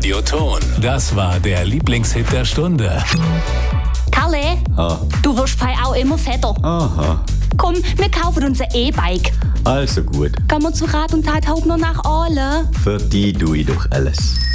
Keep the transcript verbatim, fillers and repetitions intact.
Radioton. Das war der Lieblingshit der Stunde. Kalle, Ah. du wirst fei auch immer fetter. Aha, Komm, wir kaufen uns ein E-Bike. also gut. Gehen wir zu Rat und Tat Hauptner nach Aale. Für die tue ich doch alles.